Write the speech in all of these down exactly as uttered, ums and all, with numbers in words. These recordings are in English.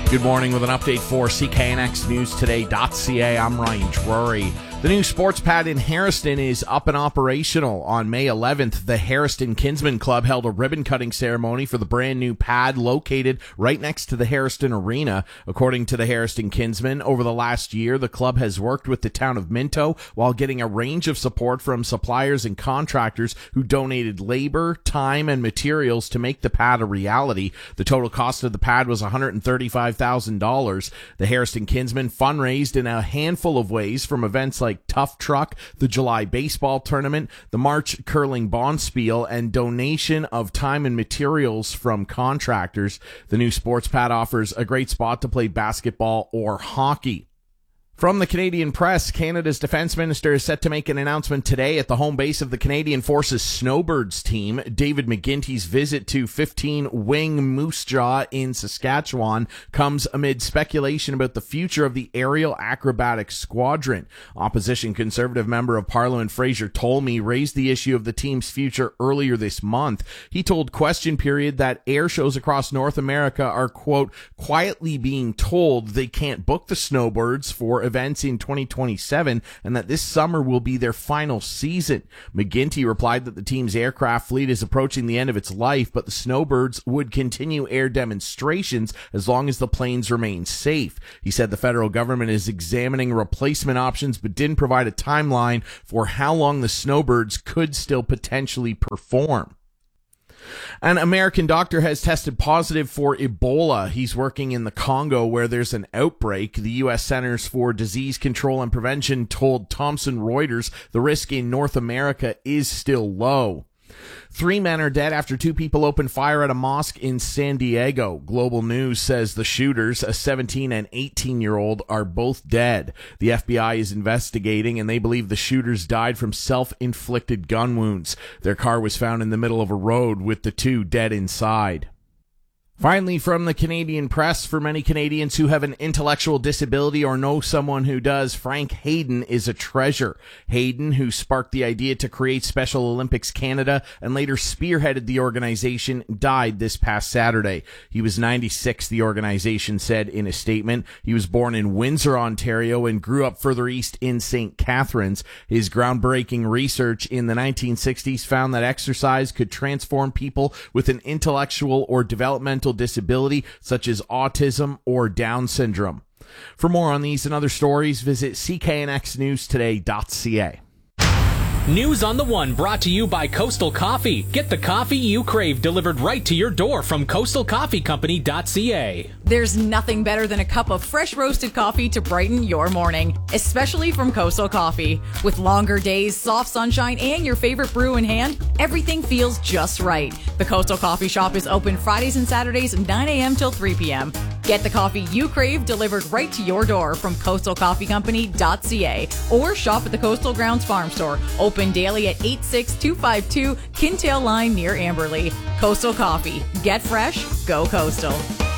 Good morning with an update for C K N X News Today dot C A. I'm Ryan Drury. The new sports pad in Harriston is up and operational. On May eleventh, the Harriston Kinsmen Club held a ribbon-cutting ceremony for the brand-new pad located right next to the Harriston Arena. According to the Harriston Kinsmen, over the last year, the club has worked with the town of Minto while getting a range of support from suppliers and contractors who donated labor, time, and materials to make the pad a reality. The total cost of the pad was one hundred thirty-five thousand dollars. The Harriston Kinsmen fundraised in a handful of ways, from events like like Tough Truck, the July baseball tournament, the March curling bonspiel, and donation of time and materials from contractors. The new sports pad offers a great spot to play basketball or hockey. From the Canadian press, Canada's defense minister is set to make an announcement today at the home base of the Canadian Forces Snowbirds team. David McGuinty's visit to fifteen Wing Moose Jaw in Saskatchewan comes amid speculation about the future of the aerial acrobatics squadron. Opposition Conservative Member of Parliament Fraser Tolmie raised the issue of the team's future earlier this month. He told Question Period that air shows across North America are, quote, quietly being told they can't book the Snowbirds for events in twenty twenty-seven and that this summer will be their final season. McGuinty replied that the team's aircraft fleet is approaching the end of its life, but the Snowbirds would continue air demonstrations as long as the planes remain safe. He said the federal government is examining replacement options but didn't provide a timeline for how long the Snowbirds could still potentially perform. An American doctor has tested positive for Ebola. He's working in the Congo where there's an outbreak. The U S Centers for Disease Control and Prevention told Thomson Reuters the risk in North America is still low. Three men are dead after two people opened fire at a mosque in San Diego. Global News says the shooters, a seventeen and eighteen-year-old, are both dead. The F B I is investigating, and they believe the shooters died from self-inflicted gun wounds. Their car was found in the middle of a road with the two dead inside. Finally, from the Canadian press, for many Canadians who have an intellectual disability or know someone who does, Frank Hayden is a treasure. Hayden, who sparked the idea to create Special Olympics Canada and later spearheaded the organization, died this past Saturday. He was ninety-six, the organization said in a statement. He was born in Windsor, Ontario, and grew up further east in Saint Catharines. His groundbreaking research in the nineteen sixties found that exercise could transform people with an intellectual or developmental disability such as autism or Down syndrome. For more on these and other stories, visit C K N X News Today dot C A. News on the One brought to you by Coastal Coffee. Get the coffee you crave delivered right to your door from coastal coffee company dot C A. There's nothing better than a cup of fresh roasted coffee to brighten your morning, especially from Coastal Coffee. With longer days, soft sunshine, and your favorite brew in hand, everything feels just right. The Coastal Coffee Shop is open Fridays and Saturdays nine a.m. till three p.m. Get the coffee you crave delivered right to your door from coastal coffee company dot C A or shop at the Coastal Grounds Farm Store, open daily at eight six two five two Kintail Line near Amberley. Coastal Coffee. Get fresh, go coastal.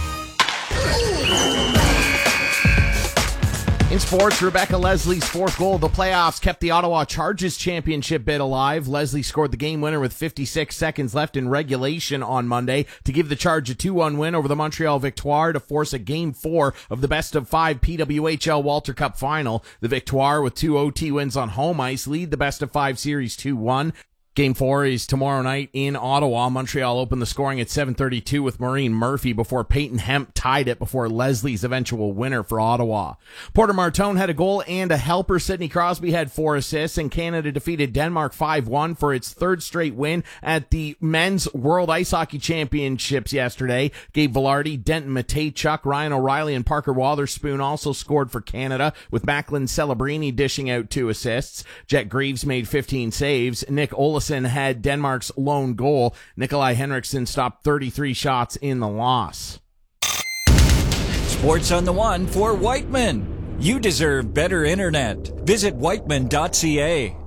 In sports, Rebecca Leslie's fourth goal of the playoffs kept the Ottawa Chargers championship bid alive. Leslie scored the game winner with fifty-six seconds left in regulation on Monday to give the Charge a two one win over the Montreal Victoire to force a game four of the best of five P W H L Walter Cup final. The Victoire, with two O T wins on home ice, lead the best of five series two one. Game four is tomorrow night in Ottawa. Montreal opened the scoring at seven thirty-two with Maureen Murphy before Peyton Hemp tied it before Leslie's eventual winner for Ottawa. Porter Martone had a goal and a helper. Sidney Crosby had four assists, and Canada defeated Denmark five one for its third straight win at the Men's World Ice Hockey Championships yesterday. Gabe Vilardi, Denton Mateychuk, Ryan O'Reilly, and Parker Wotherspoon also scored for Canada, with Macklin Celebrini dishing out two assists. Jet Greaves made fifteen saves. Nick Olsen had Denmark's lone goal. Nikolai Henriksen stopped thirty-three shots in the loss. Sports on the One for Whiteman. You deserve better internet. Visit whiteman dot C A.